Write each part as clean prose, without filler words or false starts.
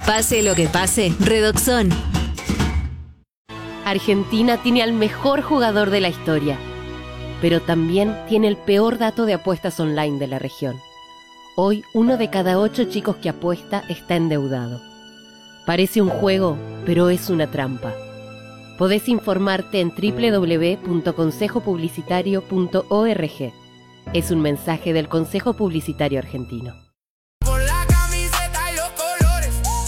Pase lo que pase, Redoxon. Argentina tiene al mejor jugador de la historia, pero también tiene el peor dato de apuestas online de la región. Hoy, 1 de cada 8 chicos que apuesta está endeudado. Parece un juego, pero es una trampa. Podés informarte en www.consejopublicitario.org. Es un mensaje del Consejo Publicitario Argentino. Con la camiseta y los colores,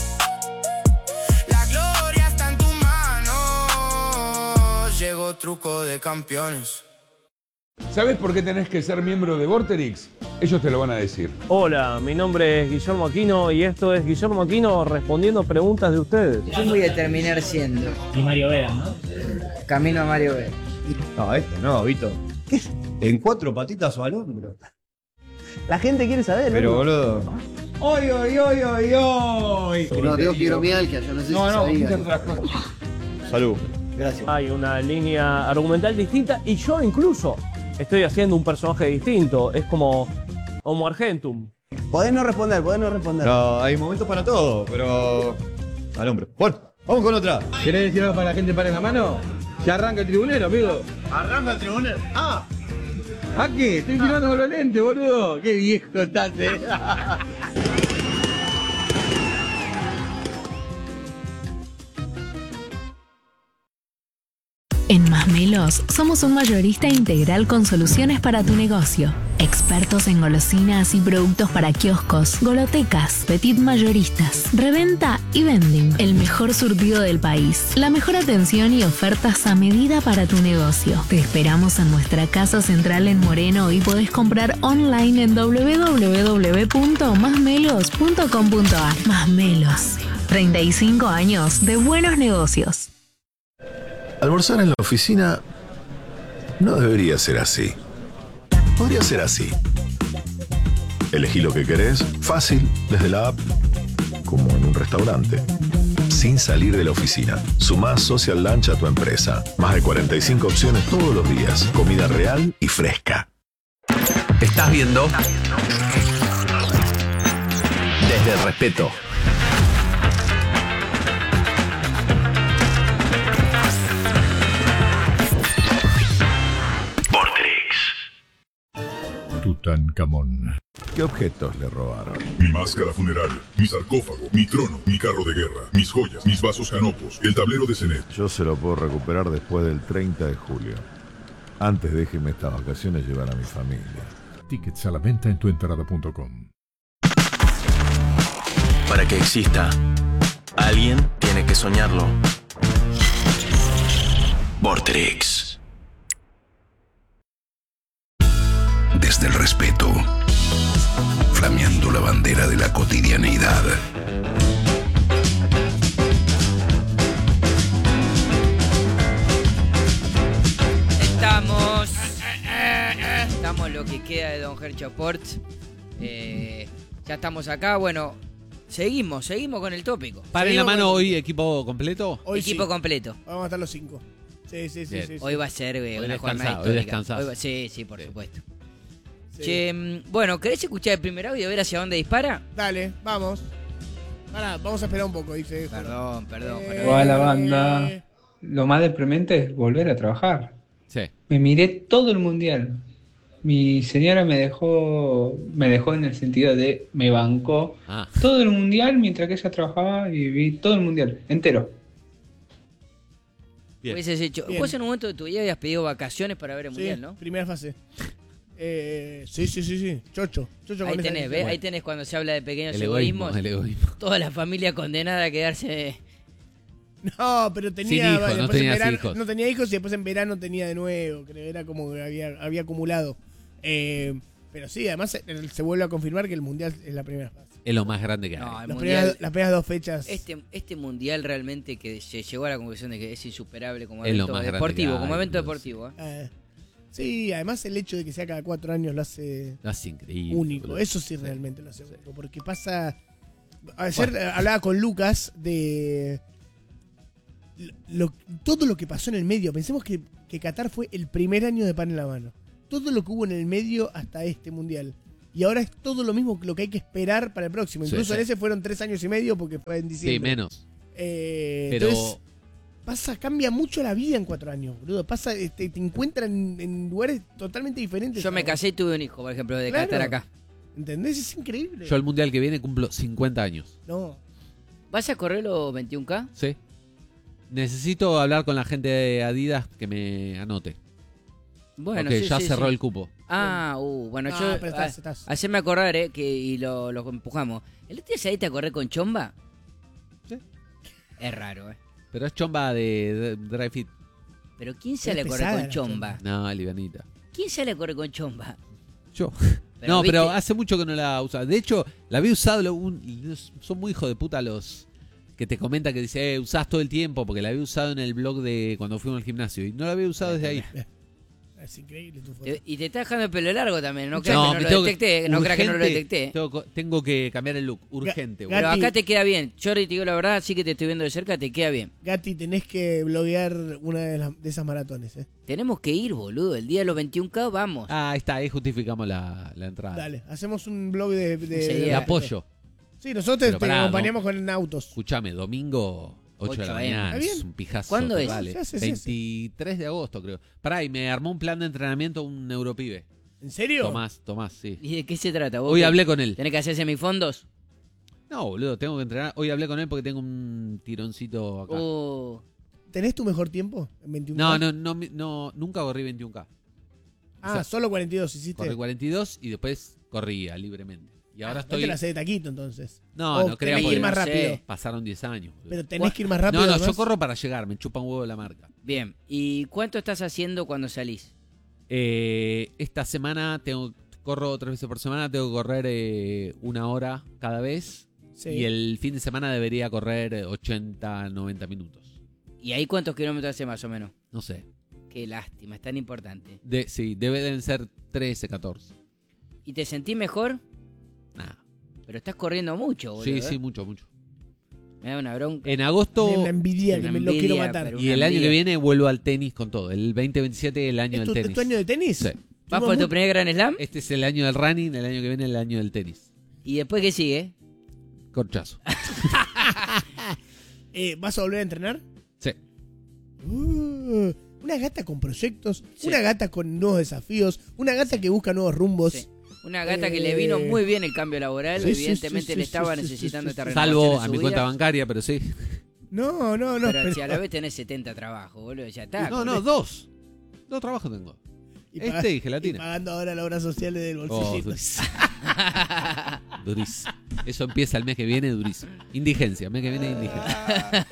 la gloria está en tu mano. Llegó Truco de Campeones. ¿Sabes por qué tenés que ser miembro de Vorterix? Ellos te lo van a decir. Hola, mi nombre es Guillermo Aquino y esto es Guillermo Aquino respondiendo preguntas de ustedes. ¿Quién voy a terminar siendo? Y Mario Vega, ¿no? Camino a Mario Vega. No, no, Vito. ¿Qué es? ¿En 4 patitas o al hombro? La gente quiere saber, pero boludo. ¡Oy, oy, oy, oy, oy! No, tengo fibromialgia, yo no sé si sabía. Salud. Gracias. Hay una línea argumental distinta y yo incluso estoy haciendo un personaje distinto. Es como Homo Argentum. Podés no responder. No, hay momentos para todo, pero al hombro. Bueno, vamos con otra. ¿Querés decir algo para la gente para la mano? Ya arranca el tribunero, amigo. Arranca el tribunal. ¡Ah! ¿A qué? Estoy tirando con los lentes, boludo. Qué viejo estás, En Masmelos somos un mayorista integral con soluciones para tu negocio. Expertos en golosinas y productos para kioscos, golotecas, petit mayoristas, reventa y vending. El mejor surtido del país. La mejor atención y ofertas a medida para tu negocio. Te esperamos en nuestra casa central en Moreno y podés comprar online en www.masmelos.com.ar. Masmelos. 35 años de buenos negocios. Almorzar en la oficina no debería ser así. Podría ser así. Elegí lo que querés, fácil, desde la app, como en un restaurante. Sin salir de la oficina. Sumá Social Lunch a tu empresa. Más de 45 opciones todos los días. Comida real y fresca. Estás viendo Desde el Respeto. Tutankamón. ¿Qué objetos le robaron? Mi máscara funeraria, mi sarcófago, mi trono, mi carro de guerra, mis joyas, mis vasos canopos, el tablero de Zenet. Yo se lo puedo recuperar después del 30 de julio. Antes déjeme estas vacaciones llevar a mi familia. Tickets a la venta en tuentrada.com. Para que exista, alguien tiene que soñarlo. Vorterix. Desde el respeto, flameando la bandera de la cotidianeidad. Estamos lo que queda de Don Gercho Ports. Ya estamos acá, bueno, seguimos con el tópico. ¿Paren la mano hoy equipo completo? Hoy equipo sí. Completo. Vamos a estar los 5. Sí. Hoy va a ser una jornada hoy histórica. Sí, por supuesto. Sí. Che, bueno, ¿querés escuchar el primer audio y ver hacia dónde dispara? Dale, vamos. Pará, vamos a esperar un poco, dice. Perdón. Toda la banda. Lo más deprimente es volver a trabajar. Sí. Me miré todo el mundial. Mi señora me dejó en el sentido de me bancó todo el mundial mientras que ella trabajaba y vi todo el mundial entero. Hubieses hecho. Vos en un momento de tu vida habías pedido vacaciones para ver el mundial, ¿no? Primera fase. Sí. Chocho ahí tenés, ¿ves? Ahí tenés cuando se habla de pequeños egoísmos. El egoísmo. Toda la familia condenada a quedarse. No, pero tenía hijos, no tenías verano, hijos. No tenía hijos y después en verano tenía de nuevo. Creo era como que había acumulado. Pero sí, además se vuelve a confirmar que el mundial es la primera fase. Es lo más grande que hay. No, las primeras 2 fechas. Este mundial realmente que se llegó a la conclusión de que es insuperable como evento deportivo. Como evento deportivo. Sí, además el hecho de que sea cada 4 años lo hace increíble, único. Boludo. Eso sí realmente lo hace único. Porque pasa. Ayer hablaba con Lucas de todo lo que pasó en el medio. Pensemos que Qatar fue el primer año de pan en la mano. Todo lo que hubo en el medio hasta este mundial. y ahora es todo lo mismo que lo que hay que esperar para el próximo. Incluso en ese fueron 3 años y medio porque fue en diciembre. Sí, menos. Pero entonces, cambia mucho la vida en 4 años, boludo. Te encuentran en lugares totalmente diferentes. Yo me casé y tuve un hijo, por ejemplo, de estar acá. ¿Entendés? Es increíble. Yo el mundial que viene cumplo 50 años. No. ¿Vas a correr los 21K? Sí. Necesito hablar con la gente de Adidas que me anote. Bueno, porque sí, ya sí, cerró sí. el cupo. Bueno, No, yo. pero estás. Haceme acordar, y lo empujamos. ¿El otro día saliste a correr con Chomba? Sí. Es raro, Pero es Chomba de Dry Fit. ¿Pero quién sale a correr con Chomba? No, livianita. ¿Quién sale a correr con Chomba? Yo. Pero, pero hace mucho que no la usaba. De hecho, la había usado. Son muy hijos de puta los que te comentan que dice, usás todo el tiempo, porque la había usado en el blog de cuando fuimos al gimnasio. Y no la había usado desde ahí. Es increíble tu foto. Y te está dejando el pelo largo también. No creas que no lo detecté. No creas que no lo detecté. Tengo que cambiar el look. Urgente. Pero acá te queda bien. Jordi, te digo la verdad, sí que te estoy viendo de cerca, te queda bien. Gati, tenés que bloguear una de esas maratones, Tenemos que ir, boludo. El día de los 21K vamos. Ahí está, ahí justificamos la entrada. Dale, hacemos un blog de de apoyo. Sí, nosotros te acompañamos con autos. Escuchame, domingo 8 de la mañana. Es un pijazo. ¿Cuándo es? Vale. 23 de agosto, creo. Pará, y me armó un plan de entrenamiento un europibe. ¿En serio? Tomás, sí. ¿Y de qué se trata? Hoy hablé con él. ¿Tenés que hacer semifondos? No, boludo, tengo que entrenar. Hoy hablé con él porque tengo un tironcito acá. ¿Tenés tu mejor tiempo en 21K? No, nunca corrí 21K. O sea, solo 42 hiciste. Corrí 42 y después corría libremente. Y ahora estoy. No te la sé de taquito entonces. No creo que ir más rápido. Pasaron 10 años. Boludo. Pero tenés que ir más rápido. No, además. yo corro para llegar, me chupa un huevo la marca. Bien. ¿Y cuánto estás haciendo cuando salís? Esta semana corro 3 veces por semana, tengo que correr 1 hora cada vez. Sí. Y el fin de semana debería correr 80, 90 minutos. ¿Y ahí cuántos kilómetros hace más o menos? No sé. Qué lástima, es tan importante. Sí, deben ser 13, 14. ¿Y te sentís mejor? Nada. Pero estás corriendo mucho, boludo. Sí, mucho. Me da una bronca. En agosto. Una envidia que me lo quiero matar. Y el año que viene vuelvo al tenis con todo. El 2027 es el año del tenis. ¿Es tu año de tenis? Sí. ¿Vas por tu primer Grand Slam? Este es el año del running, el año que viene el año del tenis. ¿Y después qué sigue? Corchazo. ¿Vas a volver a entrenar? Sí. Una gata con proyectos, una gata con nuevos desafíos, una gata que busca nuevos rumbos. Sí. Una gata que le vino muy bien el cambio laboral, evidentemente le estaba necesitando esta renovación. Salvo a mi cuenta bancaria, pero sí. No. Pero si a la vez tenés 70 trabajos, boludo, ya está. No, 2. 2 trabajos tengo. Y gelatina. Y pagando ahora la obra social del bolsillito. Durísimo. Eso empieza el mes que viene, durísimo. Indigencia, el mes que viene indigencia.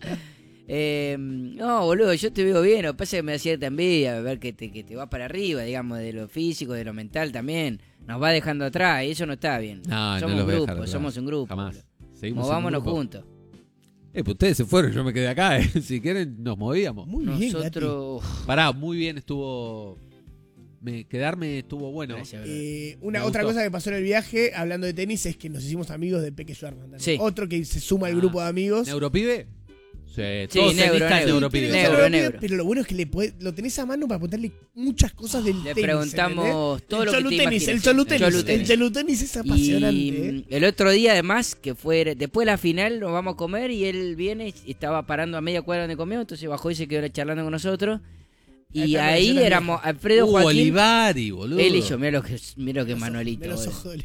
No, boludo, yo te veo bien. Lo que pasa es que me da cierta envidia ver que te va para arriba, digamos, de lo físico, de lo mental también. Nos va dejando atrás y eso no está bien. Somos un grupo, somos un grupo. Jamás. Movámonos juntos. Pues ustedes se fueron, yo me quedé acá. Si quieren, nos movíamos. Muy bien, nosotros. Pará, muy bien estuvo. Quedarme estuvo bueno. Otra cosa que pasó en el viaje, hablando de tenis, es que nos hicimos amigos de Peque Schwarman. Sí. Otro que se suma al grupo de amigos. ¿Neuropibe? Sí, Neuro. Pero lo bueno es que lo tenés a mano para preguntarle muchas cosas del tenis. Le preguntamos todo lo que te imaginas. El cholutenis es apasionante. Y el otro día, además, que fue después de la final, nos vamos a comer y él viene y estaba parando a media cuadra donde comió, entonces bajó y se quedó charlando con nosotros. Y ahí éramos Alfredo, Joaquín, Olivari, boludo. Él y yo, mira lo que Manuelito. Los ojos.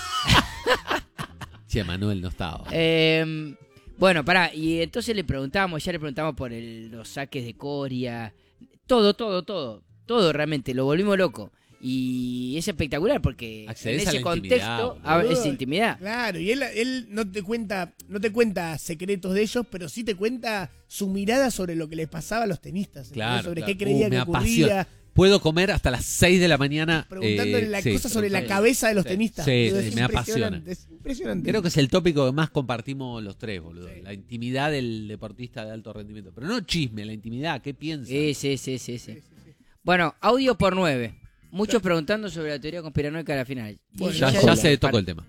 Che, Manuel no estaba. Bueno, pará, y entonces le preguntamos por los saques de Coria, todo realmente, lo volvimos loco. Y es espectacular porque accedes en ese contexto es intimidad. Claro, y él no te cuenta secretos de ellos, pero sí te cuenta su mirada sobre lo que les pasaba a los tenistas. Claro, sobre qué creía que ocurría. Apasiona. Puedo comer hasta las 6 de la mañana. Preguntándole cosas sobre la cabeza de los tenistas. Sí, me apasiona. Es impresionante. Creo que es el tópico que más compartimos los tres, boludo. Sí. La intimidad del deportista de alto rendimiento. Pero no chisme, la intimidad, ¿qué piensas? Sí. Bueno, audio por 9. Muchos preguntando sobre la teoría conspiranoica de la final. Bueno, ya se tocó el tema.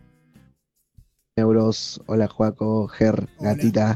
Euros, hola Joaco, Ger, Gatita.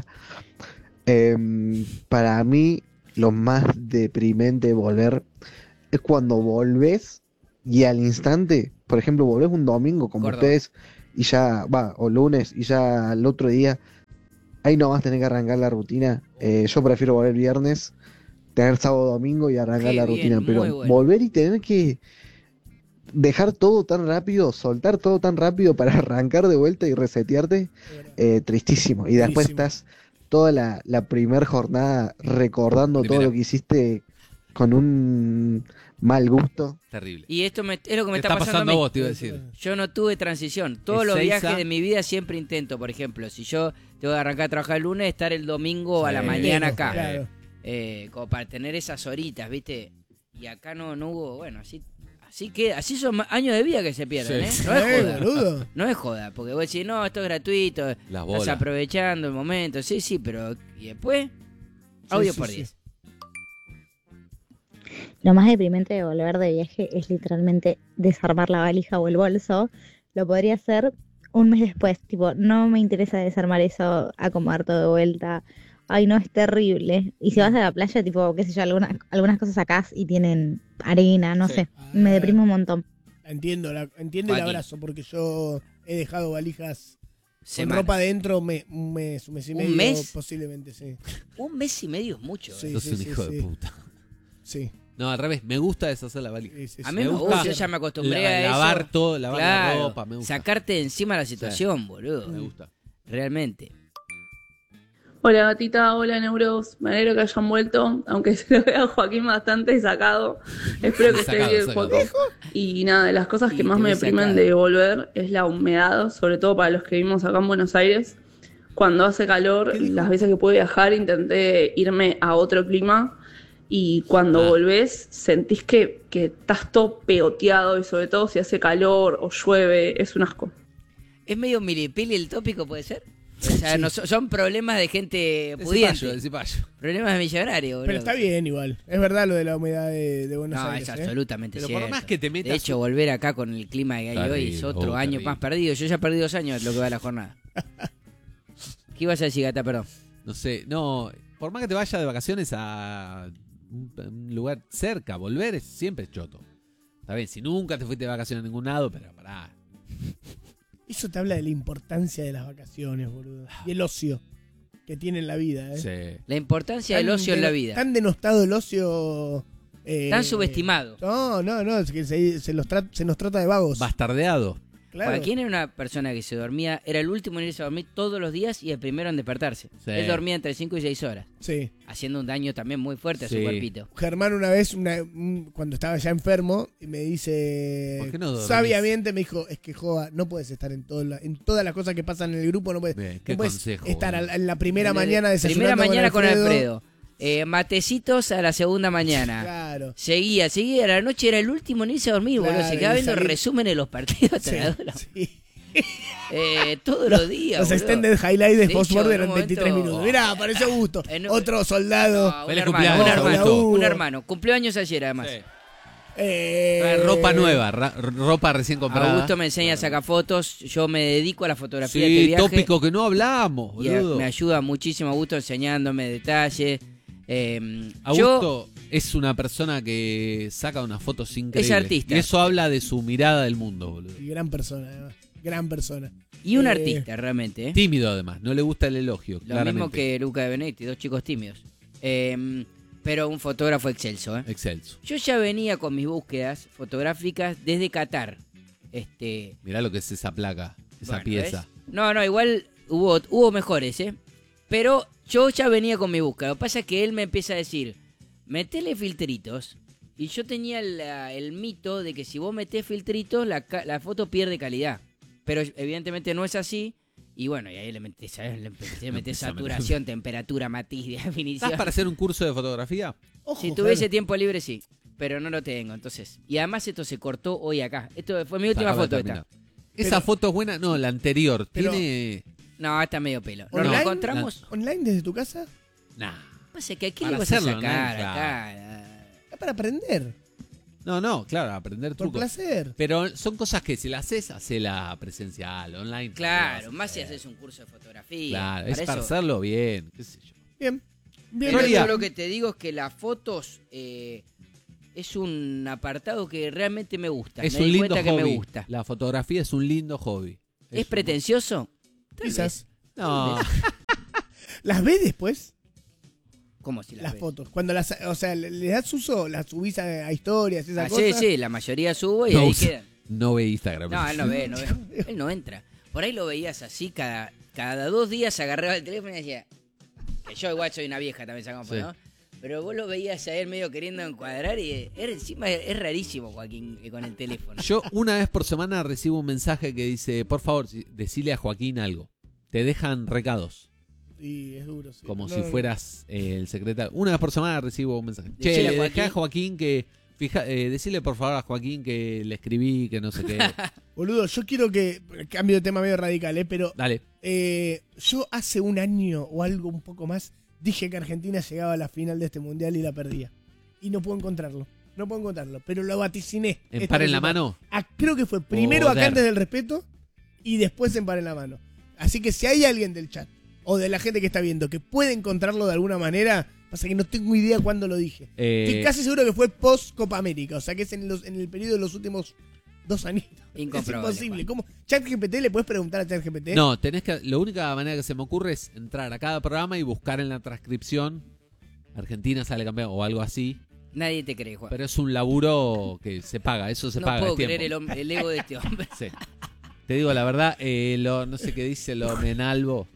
Para mí, lo más deprimente de volver es cuando volvés y al instante, por ejemplo, volvés un domingo como Córdoba. ustedes y ya, o lunes y ya al otro día, ahí no vas a tener que arrancar la rutina. Yo prefiero volver viernes, tener sábado, domingo y arrancar Qué la bien, rutina, pero muy bueno. volver y tener que dejar todo tan rápido, soltar todo tan rápido para arrancar de vuelta y resetearte, tristísimo. Y después estás toda la primer jornada recordando todo lo que hiciste con un mal gusto. Terrible. Y esto es lo que me Te está pasando a mí. vos, te iba a decir. Yo no tuve transición. Todos los Ezeiza. viajes de mi vida siempre intento, por ejemplo, si yo tengo que arrancar a trabajar el lunes, estar el domingo a la mañana acá. Claro. Como para tener esas horitas, ¿viste? Y acá no hubo, bueno, así son años de vida que se pierden, Sí. ¿eh? No es joda. Boludo. No es joda, porque vos decís, no, esto es gratuito, estás bolas. aprovechando el momento. Sí, pero ¿y después? Audio por 10. Lo más deprimente de volver de viaje es literalmente desarmar la valija o el bolso. Lo podría hacer un mes después. Tipo, no me interesa desarmar eso, acomodar todo de vuelta. Ay, no, es terrible. Y si vas a la playa, tipo, qué sé yo, algunas cosas sacás y tienen arena, no sé. Me deprime un montón. Entiendo el Joaquín. abrazo, porque yo he dejado valijas Semanas. con ropa dentro un mes y medio. ¿Un mes? Posiblemente, sí. Un mes y medio es mucho. Sí, Sos un hijo de puta. Sí. No, al revés, me gusta deshacer la valija. A mí me gusta, yo ya me acostumbré a eso. Lavar todo, lavar Claro, la ropa, me gusta. sacarte de encima la situación, boludo. Me gusta. Realmente. Hola gatita, hola Neuros, me alegro que hayan vuelto, aunque se lo vea a Joaquín bastante sacado, espero que esté bien Joaquín. Y nada, de las cosas que más me deprimen de volver es la humedad, sobre todo para los que vivimos acá en Buenos Aires. Cuando hace calor, las veces que pude viajar intenté irme a otro clima y cuando volvés sentís que estás todo pegoteado y sobre todo si hace calor o llueve, es un asco. Es medio milipili el tópico, ¿puede ser? O sea, no, son problemas de gente pudiente. De cipayo. Problemas de millonario, boludo. Pero está bien igual. Es verdad lo de la humedad de Buenos No, Aires. es absolutamente Pero cierto. por más que te metas... De hecho, volver acá con el clima que hay hoy es Terrible, otro año terrible. más perdido. Yo ya perdí 2 años lo que va a la jornada. ¿Qué ibas a decir, gata? Perdón. No sé, no, por más que te vayas de vacaciones a un lugar cerca, volver es siempre choto. Está bien, si nunca te fuiste de vacaciones a ningún lado, pero pará. Eso te habla de la importancia de las vacaciones, boludo. Y el ocio que tiene en la vida, ¿eh? Sí. La importancia del ocio en la vida. Tan denostado el ocio. Tan subestimado. No, es que se nos trata de vagos. Bastardeado. Claro. Joaquín era una persona que se dormía, era el último en irse a dormir todos los días y el primero en despertarse. Sí. Él dormía entre 5 y 6 horas. Sí. Haciendo un daño también muy fuerte a su Sí. cuerpito. Germán una vez, cuando estaba ya enfermo, y me dice, ¿Por qué no dormís? sabiamente me dijo, es que Joa, no puedes estar en todas las cosas que pasan en el grupo, no puedes, Bien, qué no puedes consejo, estar boludo. en la primera mañana desayunando Primera mañana con Alfredo. Matecitos a la segunda mañana. Claro. Seguía, a la noche era el último en irse a dormir, Claro, boludo. Se quedaba y viendo salir- resúmenes de los partidos hasta Sí, las 2 de la- sí. todos los días. Los boludo. extended highlights de De Fosford hecho, eran en un 23 momento- minutos. Mirá, apareció Augusto. En- Otro soldado. No, un Feliz hermano, cumpleaños, un hermano, Augusto. un hermano. Cumplió años ayer, además. Ropa nueva, ropa recién comprada. Augusto me enseña a sacar fotos. Yo me dedico a la fotografía de este Sí, viaje. tópico que no hablamos, Y boludo. me ayuda muchísimo Augusto enseñándome detalles. Augusto es una persona que saca unas fotos increíbles. Es artista. Y eso habla de su mirada del mundo, boludo. Y gran persona, además. Gran persona. Y un artista, realmente. Tímido, además. No le gusta el elogio, Lo claramente. mismo que Luca de Benetti, 2 chicos tímidos. Pero un fotógrafo excelso. Excelso. Yo ya venía con mis búsquedas fotográficas desde Qatar. Mirá lo que es esa placa, esa Bueno, pieza. ¿ves? No, igual hubo mejores, Pero yo ya venía con mi búsqueda. Lo que pasa es que él me empieza a decir, metele filtritos. Y yo tenía el mito de que si vos metés filtritos, la foto pierde calidad. Pero evidentemente no es así. Y bueno, y ahí le metés, ¿sabes? Le metés saturación, temperatura, matiz, definición. ¿Estás para hacer un curso de fotografía? Si tuviese tiempo libre, sí. Pero no lo tengo, entonces. Y además esto se cortó hoy acá. Esto fue mi última Acaba de foto terminar. esta. Esa foto es buena, no, la anterior. Pero- Tiene. No, está medio pelo. Nos ¿Online? encontramos. ¿Online desde tu casa? Nah. Pasa que aquí Para le vas a hacerlo, sacar ¿no? acá. Es para aprender. No, claro, aprender Por trucos. placer. Pero son cosas que si las haces, hacela presencial, online. Claro, más si haces un curso de fotografía. Claro, es para eso- hacerlo bien, qué sé yo. Bien. Pero Gloria. yo lo que te digo es que las fotos es un apartado que realmente me gusta. Es me un di lindo cuenta que hobby. me gusta. La fotografía es un lindo hobby. ¿Es pretencioso? Quizás. No. ¿Las ves después? ¿Cómo si las fotos? Cuando le das uso, las subís a historias, esas Sí, cosas. sí, la mayoría subo y No ahí usa- quedan. No ve Instagram. No, él no ve. Él no entra. Por ahí lo veías así, cada 2 días agarraba el teléfono y decía... Que yo igual soy una vieja también, sacamos, Sí. ¿no? Pero vos lo veías a él medio queriendo encuadrar y encima es rarísimo, Joaquín, con el teléfono. Yo una vez por semana recibo un mensaje que dice, por favor, decile a Joaquín algo. Te dejan recados. Y es duro, sí. Como No, si fueras el secretario. Una vez por semana recibo un mensaje. Decile Che, a le Joaquín. dejé a Joaquín que... decile por favor a Joaquín que le escribí, que no sé qué. Boludo, yo quiero que... Cambio de tema medio radical, pero... Dale. Yo hace un año o algo un poco más dije que Argentina llegaba a la final de este mundial y la perdía. Y no puedo encontrarlo. No puedo encontrarlo. Pero lo vaticiné. ¿En par en la mano? Creo que fue primero Joder. acá antes del respeto y después en par en la mano. Así que si hay alguien del chat o de la gente que está viendo que puede encontrarlo de alguna manera, pasa que no tengo idea cuándo lo dije. Estoy casi seguro que fue post Copa América. O sea que es en el periodo de los últimos 2 años. Es Incomprobable, imposible. ¿Cómo? ¿ChatGPT le puedes preguntar a ChatGPT? No, la única manera que se me ocurre es entrar a cada programa y buscar en la transcripción Argentina sale campeón o algo así. Nadie te cree, Juan. Pero es un laburo que se paga, eso se no paga. puedo es tiempo. creer el ego de este hombre. Sí. Te digo la verdad, no sé qué dice lo menalvo.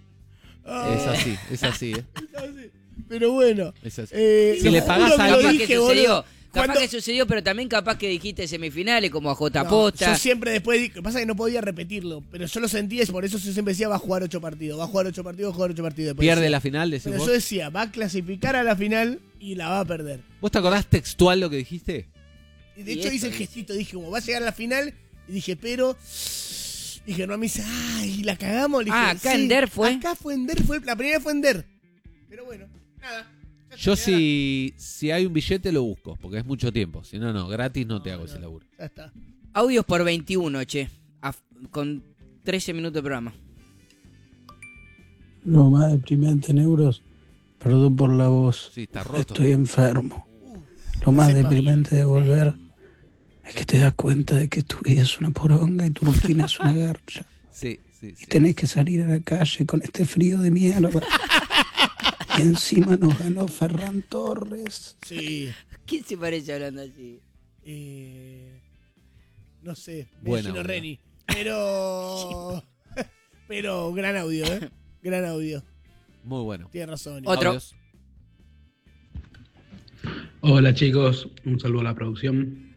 Es así. Pero bueno. Es así. Si le pagás a Capaz alguien que sucedió. Capaz Cuando- que sucedió, pero también capaz que dijiste semifinales como a J. No, Posta. yo siempre después, lo que pasa es que no podía repetirlo, pero yo lo sentía y por eso yo siempre decía va a jugar 8 partidos, va a jugar 8 partidos, va a jugar 8 partidos. Después Pierde decía- la final, decís Pero vos. yo decía, va a clasificar a la final y la va a perder. ¿Vos te acordás textual lo que dijiste? Y de hecho hice el gestito, dije como va a llegar a la final y dije, pero... Dije, no, a mí dice, ay, la cagamos. Le dije, Acá en Der fue. Acá fue en Der, la primera fue en Der. Pero bueno, nada. Yo si hay un billete lo busco, porque es mucho tiempo. Si no, gratis no te hago ese laburo. Ya está. Audios por 21, che. Con 13 minutos de programa. Lo más deprimente, Neuros, perdón por la voz, Sí, está roto. estoy enfermo. Lo más deprimente de volver es que te das cuenta de que tu vida es una poronga y tu rutina es una garcha. Sí. Y tenés que salir a la calle con este frío de mierda. Y encima nos ganó Ferran Torres. Sí. ¿Quién se parece hablando así? No sé, Buen Gino audio. Reni. Pero... pero gran audio, ¿eh? Gran audio. Muy bueno. Tienes razón. Otro. Audios. Hola chicos, un saludo a la producción,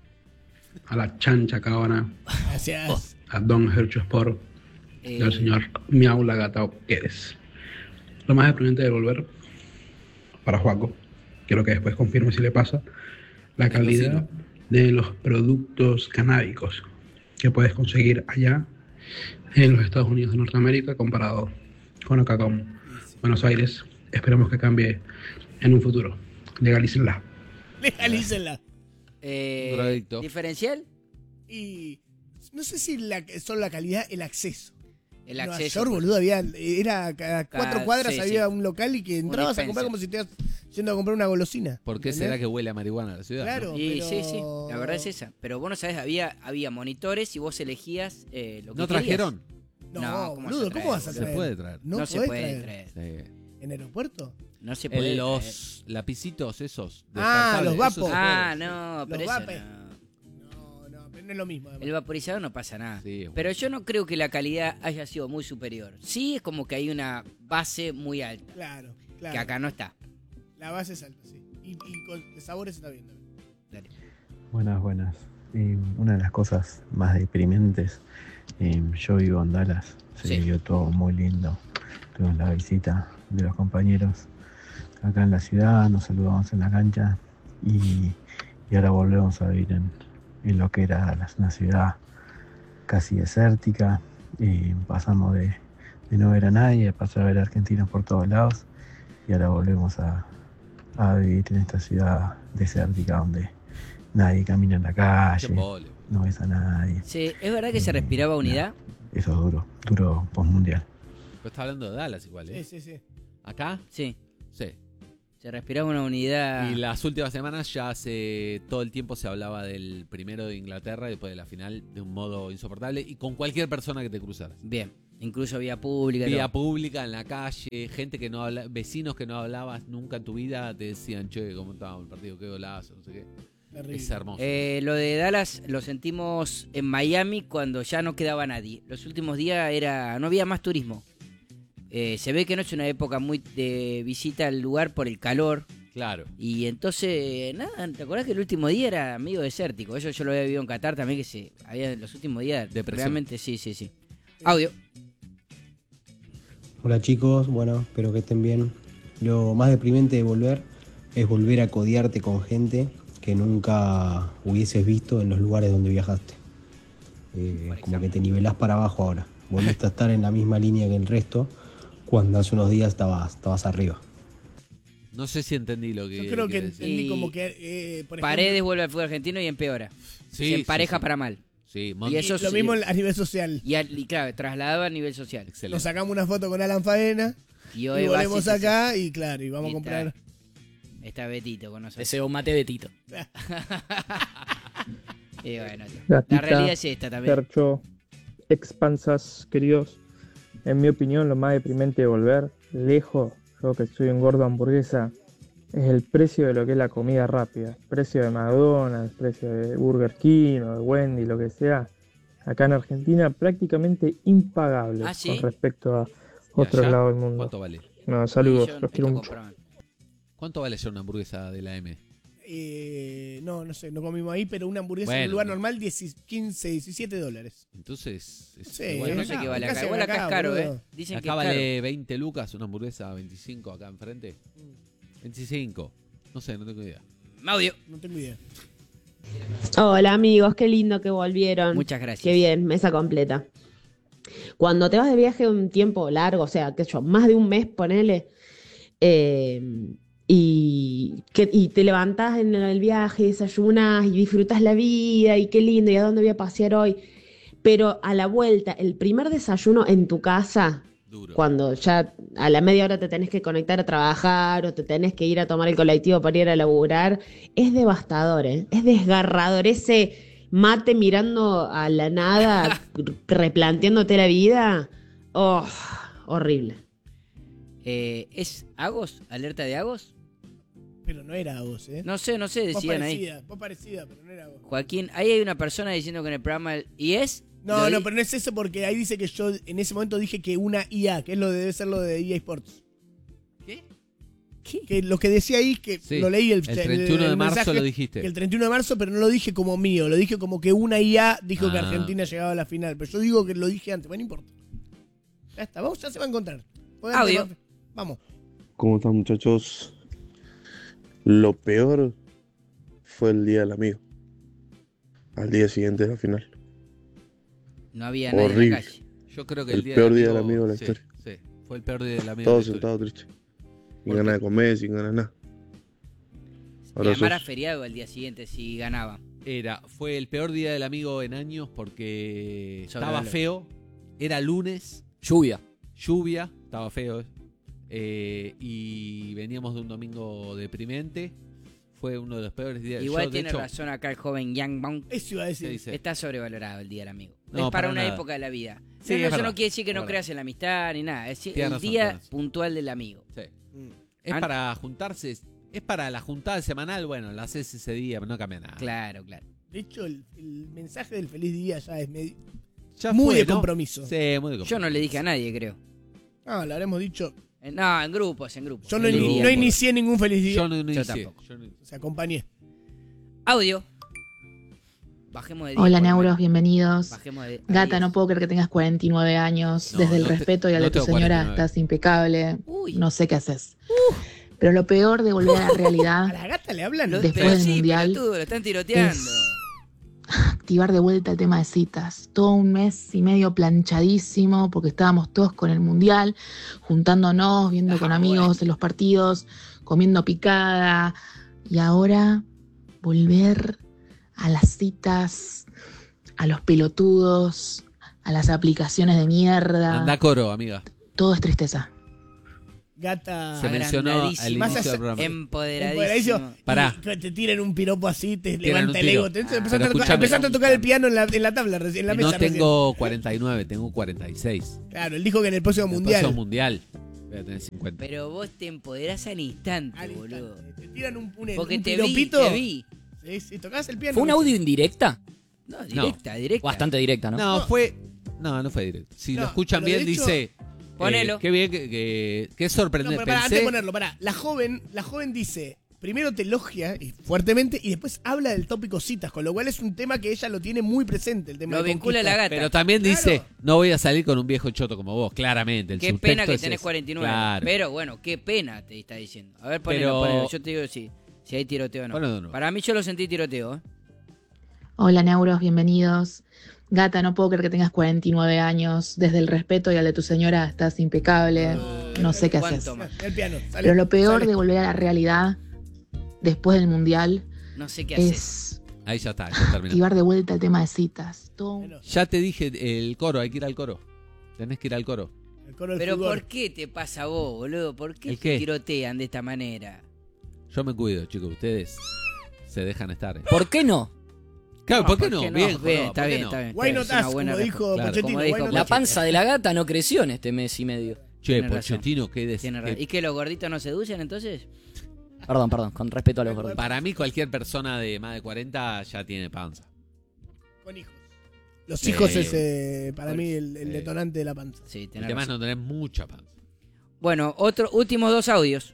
a la chancha cabana, Gracias. a Don Hercho Sport y al señor Miau la Gata Quedes. Lo más deprimente de volver para Juaco, quiero que después confirme si le pasa, la calidad de los productos canábicos que puedes conseguir allá en los Estados Unidos de Norteamérica comparado con acá con Buenos Aires. Esperemos que cambie en un futuro. Legalícenla. Legalícenla. Drogadicto. ¿Diferencial? Y no sé si solo la calidad, el acceso. El Nueva acceso. York, boludo, era cada 4 cuadras sí, había sí. un local y que entrabas a comprar dispenser. como si estuvieras yendo a comprar una golosina. ¿Por qué ¿entendés? será que huele a marihuana la ciudad? Claro. no? Y pero- sí, la verdad es esa. Pero vos no sabés, había monitores y vos elegías lo que ¿No querías. trajeron? No, ¿cómo boludo, vas a ¿cómo vas a Se traer? puede traer. No, se podés puede traer. traer. Sí. ¿En aeropuerto? No se puede. Los lapicitos esos. Ah, descartables, los eso se vapos. Ah, puede. no, Los pero eso vapes. no. No, pero no es lo mismo. además. El vaporizador no pasa nada. Sí, bueno. Pero yo no creo que la calidad haya sido muy superior. Sí, es como que hay una base muy alta. Claro. Que acá no está. La base es alta, sí. Y con de sabores está bien. Dale. Buenas. Una de las cosas más deprimentes, yo vivo en Dallas, se vivió todo muy lindo. Tuvimos la visita de los compañeros acá en la ciudad, nos saludamos en la cancha y ahora volvemos a vivir en lo que era Dallas, una ciudad casi desértica. Pasamos de no ver a nadie, a pasar a ver argentinos por todos lados y ahora volvemos a vivir en esta ciudad desértica donde nadie camina en la calle, no ves a nadie. Sí, ¿es verdad que se respiraba unidad? Eso es duro postmundial. Pero está hablando de Dallas igual, ¿eh? Sí. ¿Acá? Sí. Sí. Se respiraba una unidad. Y las últimas semanas ya todo el tiempo se hablaba del primero de Inglaterra y después de la final de un modo insoportable y con cualquier persona que te cruzaras. Bien, incluso vía pública. Vía pública, en la calle, gente que no habla, vecinos que no hablabas nunca en tu vida te decían, che, ¿cómo estaba el partido? Qué golazo, no sé qué. Terrible. Es hermoso. Lo de Dallas lo sentimos en Miami cuando ya no quedaba nadie. Los últimos días no había más turismo. Se ve que no es una época muy de visita al lugar por el calor. Claro. Y entonces, nada, ¿te acordás que el último día era medio desértico? Eso yo lo había vivido en Qatar también, que había los últimos días. Depresión. Realmente, sí. Audio. Hola chicos, bueno, espero que estén bien. Lo más deprimente de volver es volver a codearte con gente que nunca hubieses visto en los lugares donde viajaste. Como que te nivelás para abajo ahora. Volviste a estar en la misma línea que el resto cuando hace unos días estabas arriba. No sé si entendí lo que... Yo creo que entendí como que... por ejemplo, Paredes vuelve al fútbol argentino y empeora. Sí, se empareja sí. para mal. Sí, y eso lo mismo a nivel social. Y claro, trasladado a nivel social. Excelente. Nos sacamos una foto con Alan Faena y volvemos acá y claro, y vamos a comprar... Está Betito con nosotros. Deseo un mate Betito. Y bueno, Gatita, la realidad es esta también. Percho, expansas, queridos. En mi opinión, lo más deprimente de volver, lejos, yo que soy un gordo hamburguesa, es el precio de lo que es la comida rápida. El precio de McDonald's, el precio de Burger King o de Wendy, lo que sea. Acá en Argentina prácticamente impagable ¿sí? con respecto a otros lados del mundo. ¿Cuánto vale? No, saludos, los quiero mucho. ¿Cuánto vale ya una hamburguesa de la M? No sé, no comimos ahí, pero una hamburguesa en un lugar normal, 15, 17 dólares. Entonces, bueno, no sé qué vale acá. Igual acá es caro, Dicen acá que es vale caro. 20 lucas una hamburguesa, 25 acá enfrente. 25. No sé, no tengo idea. Audio. No tengo idea. Hola amigos, qué lindo que volvieron. Muchas gracias. Qué bien, mesa completa. Cuando te vas de viaje un tiempo largo, o sea, qué sé yo, más de un mes, ponele, y te levantás en el viaje, desayunás y disfrutas la vida y qué lindo, y a dónde voy a pasear hoy. Pero a la vuelta, el primer desayuno en tu casa, cuando ya a la media hora te tenés que conectar a trabajar o te tenés que ir a tomar el colectivo para ir a laburar, es devastador, es desgarrador. Ese mate mirando a la nada, replanteándote la vida, horrible. ¿Es Agos? ¿Alerta de Agos? Pero no era Agos, No sé, decían ahí. Vos parecida, pero no era Agos. Joaquín, ahí hay una persona diciendo que en el programa... ¿Y es? No, pero no es eso porque ahí dice que yo en ese momento dije que una IA, que debe ser lo de EA Sports. ¿Qué? Que lo que decía ahí, que Sí, lo leí el 31 de marzo mensaje, lo dijiste. que el 31 de marzo, pero no lo dije como mío, lo dije como que una IA dijo que Ah. Argentina llegaba a la final. Pero yo digo que lo dije antes, bueno, no importa. Ya está, ya se va a encontrar. Audio. Vamos. ¿Cómo están, muchachos? Lo peor fue el día del amigo. Al día siguiente de la final. No había nadie en Horrible. la calle. Yo creo que el día peor del día del amigo de la sí, historia. Sí, fue el peor día del amigo. Todos de la historia. sentados tristes. Sin ganas de comer, sin ganas de nada. Y Ahora además era sos- feriado el día siguiente si ganaba. Fue el peor día del amigo en años porque Sobre estaba la- feo. Era lunes. Lluvia. Estaba feo. Y veníamos de un domingo deprimente. Fue uno de los peores días. Igual Yo, de tiene hecho, razón acá el joven Yang Bong. Eso iba a decir. ¿qué dice? Está sobrevalorado el día del amigo. No, es para para una nada. época de la vida. Sí, No, es eso verdad. no quiere decir que no Es creas en la amistad ni nada. Es Tienes el razón, día tienes razón. puntual del amigo. Sí. Es para juntarse. Es para la juntada semanal. Bueno, la haces ese día, pero no cambia nada. Claro. De hecho, el mensaje del feliz día ya es Ya muy fue, de ¿no? compromiso. Sí, muy de compromiso. Yo no le dije a nadie, creo. Ah, lo habremos dicho. No, en grupos. Yo no, Feliz día. no inicié ningún feliz día. Yo no Yo inicié. tampoco. O sea, acompañé. Audio. Bajemos de 10. Hola por lo Neuros, menos. bienvenidos. Bajemos de a Gata, 10. no puedo creer que tengas 49 años. No, Desde el no te- respeto y a no la de tu tengo señora 49. estás impecable. Uy. No sé qué haces. Pero lo peor de volver a la A realidad, la gata le hablan. Después Pero del sí, mundial, pelotudo, lo están tiroteando. activar de vuelta el tema de citas. Todo un mes y medio planchadísimo porque estábamos todos con el mundial, juntándonos, viendo con amigos en los partidos, comiendo picada. Y ahora volver a las citas, a los pelotudos, a las aplicaciones de mierda. Anda coro, amiga. Todo es tristeza. Gata. Se mencionó al inicio del programa. Empoderadísimo. Pará. Y te tiran un piropo así, te Tiran levanta un el ego. tiro. Empezaste a tocar el piano en la tabla, en la mesa. No tengo 49, tengo 46. Claro, él dijo que en el próximo mundial. El próximo mundial voy a tener 50. Pero vos te empoderás al instante, boludo. Te tiran un Porque un te piropito. vi. Sí, tocás el piano. ¿Fue un audio indirecta? No, directa. Bastante directa, ¿no? No, no fue directo. Si lo escuchan bien, de hecho, dice... ponelo. Qué bien, que es sorprendente. No, antes de ponerlo, la joven dice, primero te elogia fuertemente y después habla del tópico citas, con lo cual es un tema que ella lo tiene muy presente, el tema Lo de vincula a la gata. Pero también dice, no voy a salir con un viejo choto como vos, claramente. El Qué pena que es tenés ese. 49. Claro. Pero bueno, qué pena te está diciendo. A ver, ponelo. Yo te digo si hay tiroteo o no. Ponelo de nuevo. Para mí yo lo sentí tiroteo, ¿eh? Hola, Neuros, bienvenidos. Gata, no puedo creer que tengas 49 años. Desde el respeto y al de tu señora estás impecable. No sé qué haces. El piano. Pero lo peor de volver a la realidad después del mundial no sé qué es ahí ya está, ya terminó. activar de vuelta el tema de citas. Ya te dije el coro, hay que ir al coro. Tenés que ir al coro. Pero ¿por qué te pasa a vos, boludo? ¿Por qué ¿El te qué? tirotean de esta manera? Yo me cuido, chicos. Ustedes se dejan estar. ¿Por qué no? Claro, ¿por qué no? Bien, Bien, está bien. Why not us, como dijo Pochettino. La panza de la gata no creció en este mes y medio. Che, Tiene Pochettino, ¿qué ¿Y que los gorditos no seducen entonces? Perdón, con respeto a los gorditos. Para mí, cualquier persona de más de 40 ya tiene panza. Con hijos. Los hijos es para mí el detonante de la panza. Sí, Y además no tenés mucha panza. Bueno, últimos 2 audios.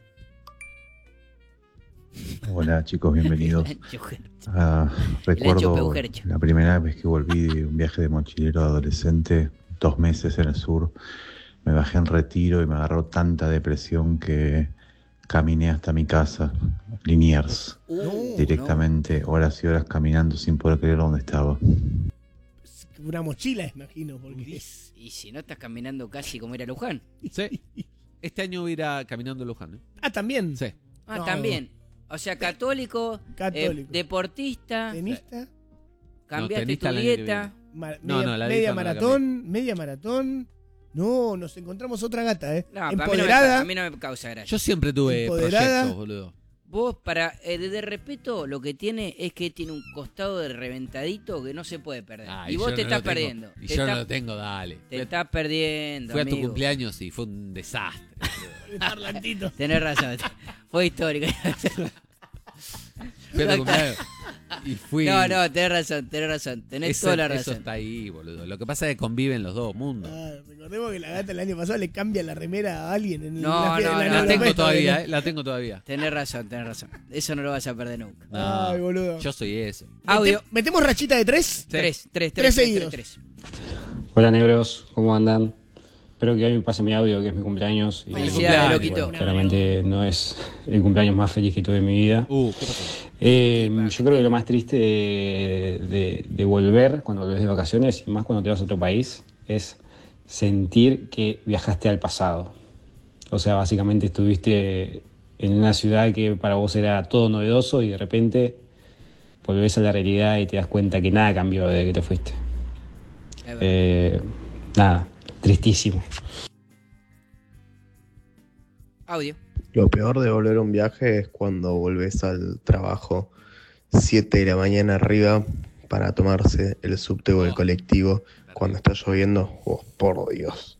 Hola chicos, bienvenidos. Recuerdo la primera vez que volví de un viaje de mochilero adolescente, 2 meses en el sur. Me bajé en Retiro y me agarró tanta depresión que caminé hasta mi casa, Liniers, directamente, horas y horas caminando sin poder creer dónde estaba. Una mochila, imagino. Porque Y si no estás caminando casi como ir a Luján. Sí. Este año voy a ir caminando a Luján. Ah, ¿también? Sí. Ah, también. O sea, católico. Deportista. Tenista. Cambiaste tu dieta. Media maratón. No, nos encontramos otra gata, No, empoderada. a mí no me causa gracia. Yo siempre tuve proyectos, boludo. Vos, de respeto, lo que tiene es que tiene un costado de reventadito que no se puede perder. Y vos te estás perdiendo. Y yo no lo tengo, dale. Te estás perdiendo. Fui a tu amigo. cumpleaños y fue un desastre. Parlantito. Tenés razón. Fue histórico. Fui a tu cumpleaños y fui... No, tenés razón. Tenés toda la razón. Eso está ahí, boludo. Lo que pasa es que conviven los dos mundos. Recordemos que la gata el año pasado le cambia la remera a alguien en la tengo todavía, la tengo todavía. Tenés razón. Eso no lo vas a perder nunca. No, ay, boludo. Yo soy eso. Audio. ¿Metemos rachita de 3? 3 seguidos. 3. Hola negros, ¿cómo andan? Espero que hoy me pase mi audio, que es mi cumpleaños. Felicidades, loquito. Bueno, claramente no es el cumpleaños más feliz que tuve en mi vida. ¿Qué pasó? Yo creo que lo más triste de volver cuando volvés de vacaciones, y más cuando te vas a otro país, es sentir que viajaste al pasado. O sea, básicamente estuviste en una ciudad que para vos era todo novedoso y de repente volvés a la realidad y te das cuenta que nada cambió desde que te fuiste. Nada, tristísimo. Audio. Lo peor de volver a un viaje es cuando volvés al trabajo 7 de la mañana arriba para tomarse el subte o el colectivo cuando está lloviendo. Oh, por Dios.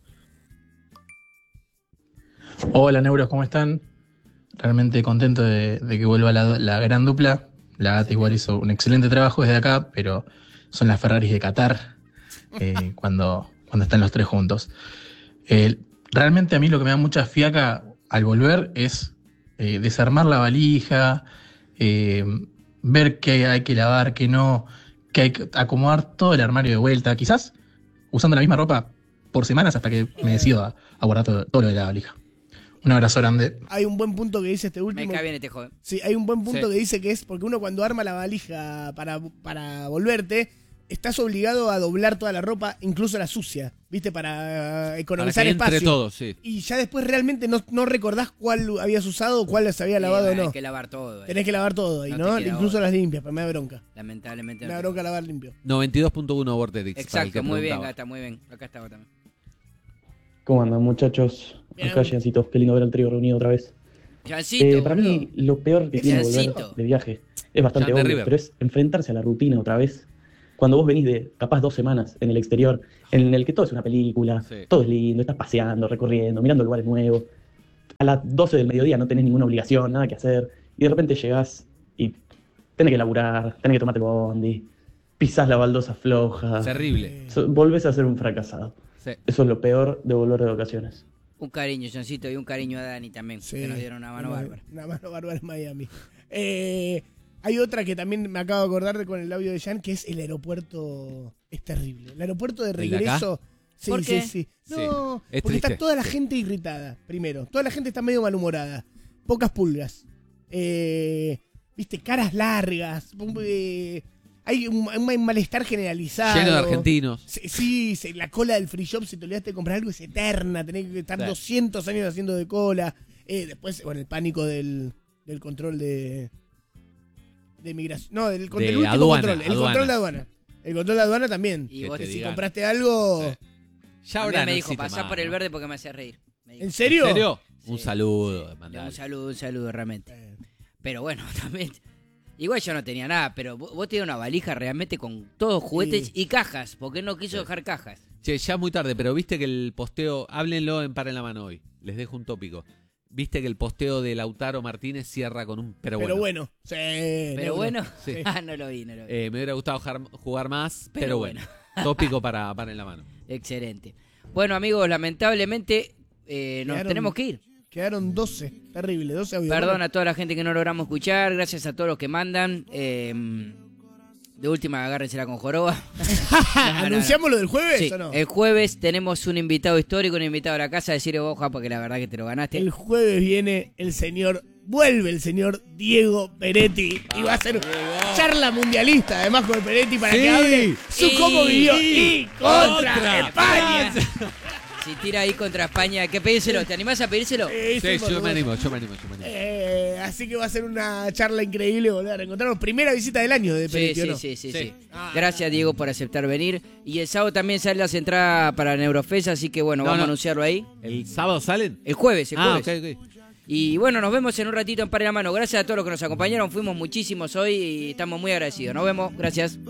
Hola Neuros, ¿cómo están? Realmente contento de que vuelva la gran dupla. La Gata igual hizo un excelente trabajo desde acá, pero son las Ferraris de Qatar cuando están los tres juntos. Realmente a mí lo que me da mucha fiaca al volver es desarmar la valija, ver qué hay que lavar, qué no, que hay que acomodar todo el armario de vuelta, quizás usando la misma ropa por semanas hasta que me decido a guardar todo lo de la valija. Un abrazo grande. Hay un buen punto que dice este último. Me cae bien este joven. Sí, hay un buen punto que dice que es porque uno cuando arma la valija para volverte, estás obligado a doblar toda la ropa, incluso la sucia, ¿viste? Para economizar para que espacio. entre todo, sí. Y ya después realmente no recordás cuál habías usado o cuál se había lavado o no. Tenés que lavar todo. Tenés que lavar todo ahí, ¿no? Incluso las limpias, pero me da bronca. Lamentablemente. Me da bronca lavar limpio. 92.1 Vortex. Exacto, muy bien, Gata, muy bien. Acá estaba también. ¿Cómo andan, muchachos? Acá, Jancitos, qué lindo ver al trío reunido otra vez. Jancito, para mí, lo peor que tiene volver de viaje es bastante Jan de obvio, River. pero es enfrentarse a la rutina otra vez. Cuando vos venís de, capaz, 2 semanas en el exterior, en el que todo es una película, todo es lindo, estás paseando, recorriendo, mirando lugares nuevos. A las 12 del mediodía no tenés ninguna obligación, nada que hacer, y de repente llegás y tenés que laburar, tenés que tomarte el bondi, pisás la baldosa floja. Terrible. Volvés a ser un fracasado. Sí. Eso es lo peor de volver de vacaciones. Un cariño, Jancito, y un cariño a Dani también, que nos dieron una mano bárbara. Una mano bárbara en Miami. Hay otra que también me acabo de acordar con el audio de Jan, que es el aeropuerto. Es terrible. El aeropuerto de regreso. Sí, ¿Por qué? sí. Sí. No, Es porque triste. está toda la gente irritada, primero. Toda la gente está medio malhumorada. Pocas pulgas. Viste, caras largas. Hay un malestar generalizado. Lleno de argentinos. Sí, la cola del free shop, si te olvidaste de comprar algo, es eterna. Tenés que estar 200 años haciendo de cola. Después, bueno, el pánico del control de migración. No, del último aduana, control. El control de aduana. El control de aduana también. Y vos Si compraste algo. Ya a mí ahora me no dijo, existe pasá más, por el ¿no? verde porque me hacía reír. ¿En serio? ¿En serio? Sí. Un saludo. Mandale. Un saludo realmente. Pero bueno, también. Igual yo no tenía nada, pero vos tenías una valija realmente con todos juguetes y cajas, porque no quiso dejar cajas. Che, ya muy tarde, pero viste que el posteo, háblenlo en Para en la Mano hoy, les dejo un tópico. Viste que el posteo de Lautaro Martínez cierra con un pero bueno. Sí. Pero bueno, Sí. no lo vi. Me hubiera gustado jugar más, pero bueno. Tópico para en la Mano. Excelente. Bueno, amigos, lamentablemente nos Quedaron- tenemos que ir. Quedaron 12. Terrible, 12 audios. Perdón a toda la gente que no logramos escuchar. Gracias a todos los que mandan. De última, agárrensela con joroba. ¿Anunciamos lo del jueves Sí, o no? el jueves tenemos un invitado histórico, un invitado a la casa. Decirle vos, Juan, porque la verdad que te lo ganaste. El jueves viene vuelve el señor Diego Peretti y va a hacer charla mundialista, además con Peretti, para que hable cómo vivió y contra España. Si tira ahí contra España, hay que pedírselo. ¿Te animás a pedírselo? Sí, yo me animo. Así que va a ser una charla increíble volver a reencontrarnos. Primera visita del año de Peretti, ¿o no? Sí. Gracias, Diego, por aceptar venir. Y el sábado también salen las entradas para Neurofest, así que bueno, vamos a anunciarlo ahí. ¿El sábado salen? El jueves. Ok. Y bueno, nos vemos en un ratito en Para en la Mano. Gracias a todos los que nos acompañaron. Fuimos muchísimos hoy y estamos muy agradecidos. Nos vemos. Gracias.